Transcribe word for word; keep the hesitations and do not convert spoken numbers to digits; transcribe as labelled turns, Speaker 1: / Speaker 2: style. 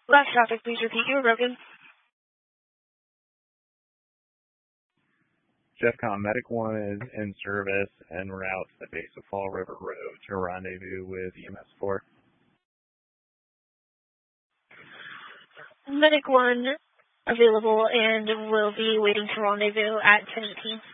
Speaker 1: Last traffic, please repeat. You were broken.
Speaker 2: JEFCON Medic one is in service en route to the base of Fall River Road to rendezvous with E M S four.
Speaker 1: Medic one available and will be waiting to rendezvous at ten eighteen.